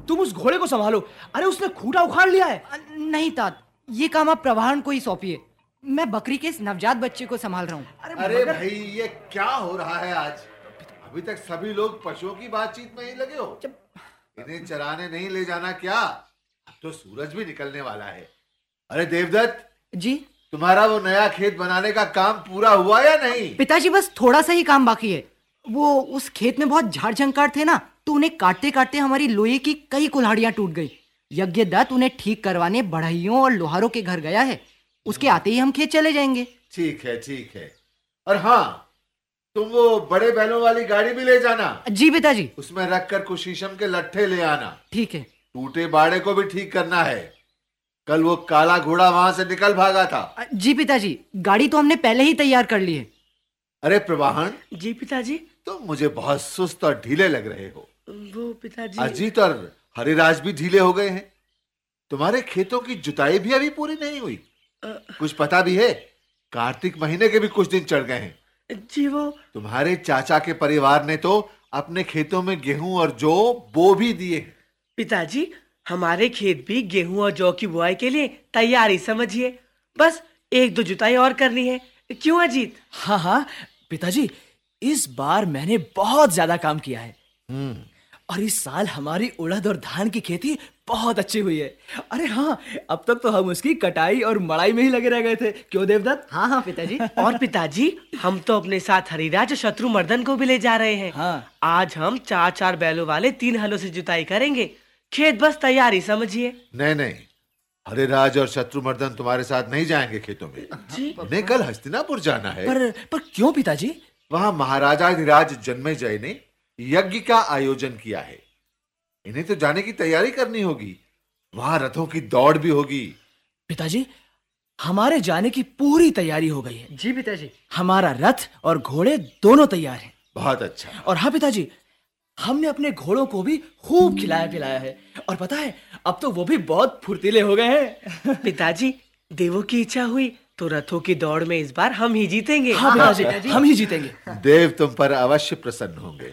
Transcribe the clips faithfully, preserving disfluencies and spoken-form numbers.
तुम उस घोड़े को संभालो। अरे उसने खूंटा उखाड़ लिया है। नहीं तात, ये काम आप प्रवाहन को ही सौंपिए। मैं बकरी के इस नवजात बच्चे को संभाल रहा हूँ। अरे, अरे मगर... भाई ये क्या हो रहा है आज? अभी तक सभी लोग पशुओं की बातचीत में ही लगे हो। इन्हें चराने नहीं ले जाना क्या? अब तो सूरज भी निकलने वाला है। अरे देवदत्त जी, तुम्हारा वो नया खेत बनाने का काम पूरा हुआ या नहीं? पिताजी बस थोड़ा सा ही काम बाकी है। वो उस खेत में बहुत झाड़ झंकार थे ना, तो उन्हें काटते काटते हमारी लोहे की कई कुल्हाड़ियां टूट गई। यज्ञदत्त उन्हें ठीक करवाने बढ़इयों और लोहारों के घर गया है। उसके आते ही हम खेत चले जाएंगे। ठीक है ठीक है। और हाँ, तुम वो बड़े बैलों वाली गाड़ी भी ले जाना। जी पिताजी। उसमें रखकर कुछ शीशम के लट्ठे ले आना। ठीक है। टूटे बाड़े को भी ठीक करना है। कल वो काला घोड़ा वहां से निकल भागा था। जी पिताजी, गाड़ी तो हमने पहले ही तैयार कर ली है। अरे प्रवाहन। जी पिताजी। तुम मुझे बहुत सुस्त और ढीले लग रहे हो। वो पिताजी, अजीत और हरिराज भी ढीले हो गए हैं। तुम्हारे खेतों की जुताई भी अभी पूरी नहीं हुई। आ... कुछ पता भी है? कार्तिक महीने के भी कुछ दिन चढ़ गए हैं। जी वो तुम्हारे चाचा के परिवार ने तो अपने खेतों में गेहूं और जौ बो भी दिए। पिताजी, हमारे खेत भी गेहूं और जौ की बुआई के लिए तैयारी समझिए। बस एक दो जुताई और करनी है। क्यों अजीत? हाँ हाँ पिताजी, इस बार मैंने बहुत ज्यादा काम किया है। हम्म और इस साल हमारी उड़द और धान की खेती बहुत अच्छी हुई है। अरे हाँ, अब तक तो हम उसकी कटाई और मड़ाई में ही लगे रह गए थे। क्यों देवदत्त? हाँ हाँ पिताजी। और पिताजी, हम तो अपने साथ हरिराज और शत्रुमर्दन को भी ले जा रहे हैं। हाँ। आज हम चार चार बैलों वाले तीन हलों से जुताई करेंगे। खेत बस तैयारी समझिए। नहीं नहीं, हरिराज और शत्रुमर्दन तुम्हारे साथ नहीं जाएंगे खेतों में। जी, उन्हें कल हस्तिनापुर जाना है। पर पर क्यों पिताजी? वहां महाराजा धीराज जन्मेजय ने यज्ञ का आयोजन किया है। इन्हें तो जाने की तैयारी करनी होगी। वहां रथों की दौड़ भी होगी। पिताजी, हमारे जाने की पूरी तैयारी हो गई है। जी पिताजी। हमारा रथ और घोड़े दोनों तैयार हैं। बहुत अच्छा। और हाँ पिताजी, हमने अपने घोड़ों को भी खूब खिलाया पिलाया है। और पता है, अब तो वो भी बहुत फुर्तीले हो गए हैं। पिताजी, देवों की इच्छा हुई तो रथों की दौड़ में इस बार हम ही जीतेंगे। हाँ पिताजी, हम ही जीतेंगे। देव तुम पर अवश्य प्रसन्न होंगे।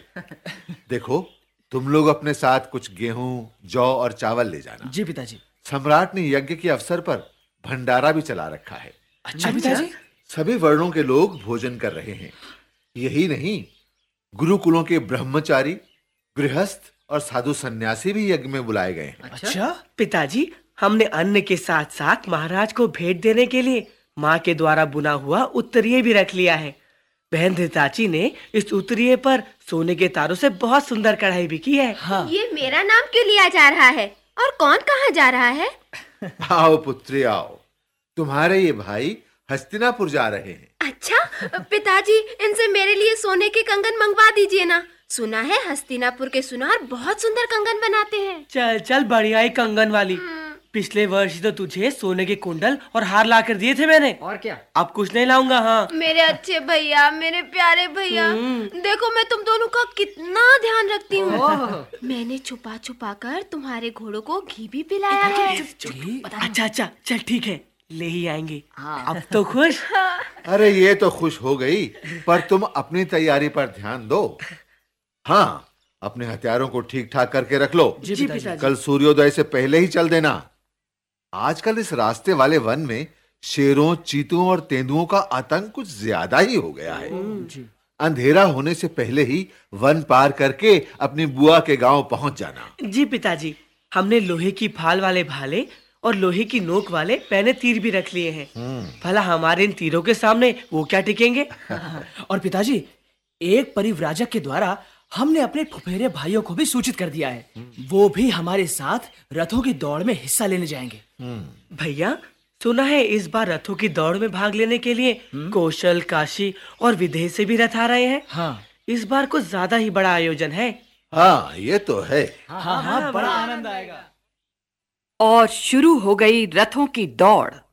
देखो, तुम लोग अपने साथ कुछ गेहूं, जौ और चावल ले जाना। जी पिताजी। सम्राट ने यज्ञ के अवसर पर भंडारा भी चला रखा है। अच्छा पिताजी। सभी वर्णों के लोग भोजन कर रहे हैं। यही नहीं, गुरुकुलों के ब्रह्मचारी, गृहस्थ और साधु सन्यासी भी यज्ञ में बुलाए गए हैं। अच्छा पिताजी, हमने अन्न के साथ साथ महाराज को भेंट देने के लिए माँ के द्वारा बुना हुआ उत्तरीय भी रख लिया है। बहन धृताची ने इस उत्तरीय पर सोने के तारों से बहुत सुंदर कढ़ाई भी की है। हाँ। ये मेरा नाम क्यों लिया जा रहा है? और कौन कहाँ जा रहा है? आओ पुत्री आओ, तुम्हारे ये भाई हस्तिनापुर जा रहे हैं। अच्छा पिताजी, इनसे मेरे लिए सोने के कंगन मंगवा दीजिए ना। सुना है हस्तिनापुर के सुनार बहुत सुंदर कंगन बनाते हैं। चल चल, बढ़िया ही कंगन वाली। पिछले वर्ष तो तुझे सोने के कुंडल और हार ला कर दिए थे मैंने। और क्या? अब कुछ नहीं लाऊंगा। हाँ मेरे अच्छे भैया, मेरे प्यारे भैया, देखो मैं तुम दोनों का कितना ध्यान रखती हूँ। मैंने छुपा छुपा कर तुम्हारे घोड़ों को घी भी पिलाया है। अच्छा अच्छा, चल ठीक है, ले ही आएंगे। हाँ। अब तो खुश? अरे ये तो खुश हो गई, पर तुम अपनी तैयारी पर ध्यान दो। हाँ, अपने हथियारों को ठीक ठाक करके रख लो। जी पिताजी। कल सूर्योदय से पहले ही चल देना। आजकल इस रास्ते वाले वन में शेरों, चीतों और तेंदुओं का आतंक कुछ ज्यादा ही हो गया है। जी। अंधेरा होने से पहले ही वन पार करके अपनी बुआ के गांव पहुंच जाना। जी पिताजी, हमने लोहे की फाल वाले भाले और लोहे की नोक वाले पहने तीर भी रख लिए हैं। भला हमारे इन तीरों के सामने वो क्या टिकेंगे? और पिताजी, एक परिव्राजक के द्वारा हमने अपने फुफेरे भाइयों को भी सूचित कर दिया है। वो भी हमारे साथ रथों की दौड़ में हिस्सा लेने जाएंगे। भैया, सुना है इस बार रथों की दौड़ में भाग लेने के लिए कौशल, काशी और विदेश से भी रथ आ रहे हैं। हाँ। इस बार कुछ ज्यादा ही बड़ा आयोजन है। हाँ ये तो है। हाँ हाँ, हाँ बड़ा आनंद आएगा। और शुरू हो गई रथों की दौड़।